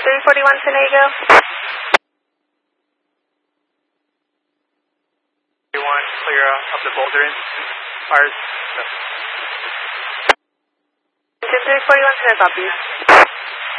341 San Diego. 341, clear up the boulder in. Fires. 341 San Diego, copy.